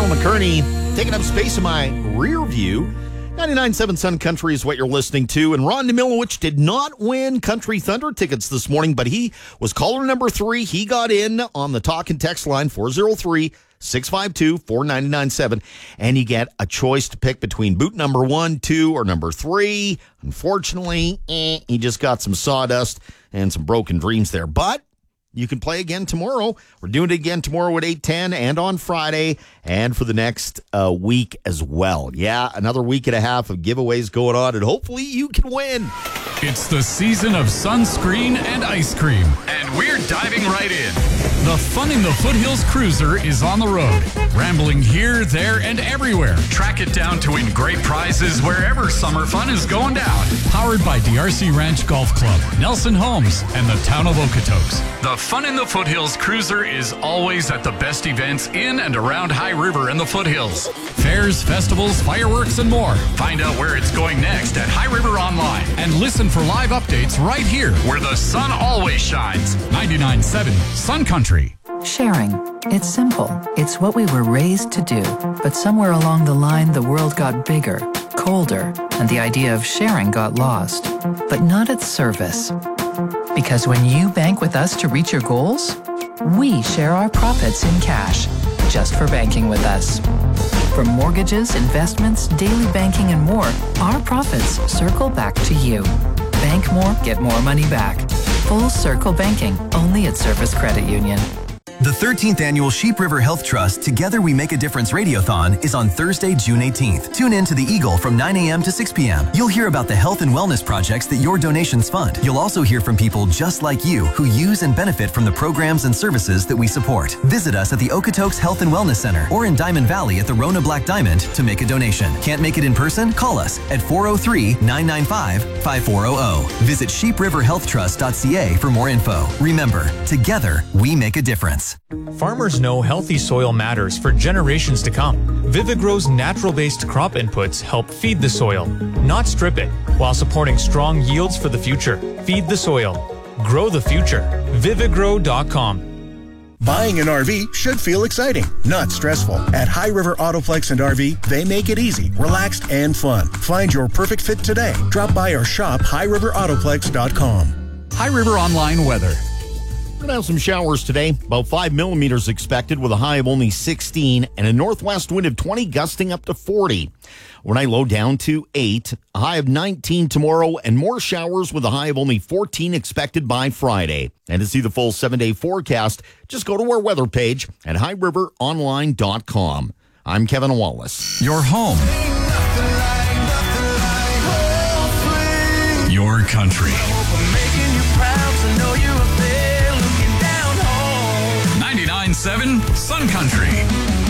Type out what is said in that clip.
Kyle McCurney taking up space in my rear view. 99.7 Sun Country is what you're listening to. And Ron Nemilowicz did not win Country Thunder tickets this morning, but he was caller number 3. He got in on the talk and text line 403-652-4997. And you get a choice to pick between boot number 1, 2, or number 3. Unfortunately, he just got some sawdust and some broken dreams there. But you can play again tomorrow. We're doing it again tomorrow at 8:10 and on Friday and for the next week as well. Yeah, another week and a half of giveaways going on, and hopefully you can win. It's the season of sunscreen and ice cream, and we're diving right in. The Fun in the Foothills Cruiser is on the road, rambling here, there, and everywhere. Track it down to win great prizes wherever summer fun is going down. Powered by DRC Ranch Golf Club, Nelson Homes, and the town of Okotoks. The Fun in the Foothills Cruiser is always at the best events in and around High River and the Foothills. Fairs, festivals, fireworks, and more. Find out where it's going next at High River Online and listen for live updates right here where the sun always shines. 99.7 Sun Country. Sharing. It's simple. It's what we were raised to do. But somewhere along the line, the world got bigger, colder, and the idea of sharing got lost. But not at Service. Because when you bank with us to reach your goals, we share our profits in cash, just for banking with us. From mortgages, investments, daily banking, and more, our profits circle back to you. Bank more, get more money back. Full Circle Banking, only at Service Credit Union. The 13th Annual Sheep River Health Trust Together We Make a Difference Radiothon is on Thursday, June 18th. Tune in to the Eagle from 9 a.m. to 6 p.m. You'll hear about the health and wellness projects that your donations fund. You'll also hear from people just like you who use and benefit from the programs and services that we support. Visit us at the Okotoks Health and Wellness Center or in Diamond Valley at the Rona Black Diamond to make a donation. Can't make it in person? Call us at 403-995-5400. Visit sheepriverhealthtrust.ca for more info. Remember, together we make a difference. Farmers know healthy soil matters for generations to come. Vivigrow's natural-based crop inputs help feed the soil, not strip it, while supporting strong yields for the future. Feed the soil. Grow the future. Vivigrow.com. Buying an RV should feel exciting, not stressful. At High River Autoplex and RV, they make it easy, relaxed, and fun. Find your perfect fit today. Drop by our shop, highriverautoplex.com. High River Online weather. We're going to have some showers today, about 5 millimeters expected with a high of only 16 and a northwest wind of 20 gusting up to 40. Overnight low down to 8, a high of 19 tomorrow, and more showers with a high of only 14 expected by Friday. And to see the full 7-day forecast, just go to our weather page at highriveronline.com. I'm Kevin Wallace. Your home. Your country. 99.7 Sun Country.